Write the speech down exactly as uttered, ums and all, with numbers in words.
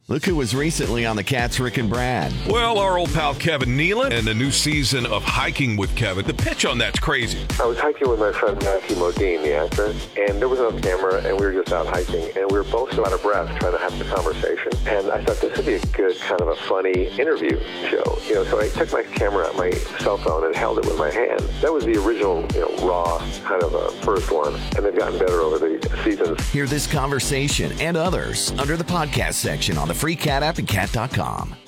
Look who was recently on the Cats, Rick and Brad. Well, our old pal Kevin Nealon and the new season of Hiking with Kevin. The pitch on that's crazy. I was hiking with my friend Matthew Modine, the actor, and there was no camera, and we were just out hiking, and we were both so out of breath trying to have the conversation. And I thought this would be a good kind of a funny interview show. You know, so I took my camera out, my cell phone, and held it with my hand. That was the original, you know, raw kind of a first one, and they've gotten better over the seasons. Hear this conversation and others under the podcast section on the free Cat app and cat dot com.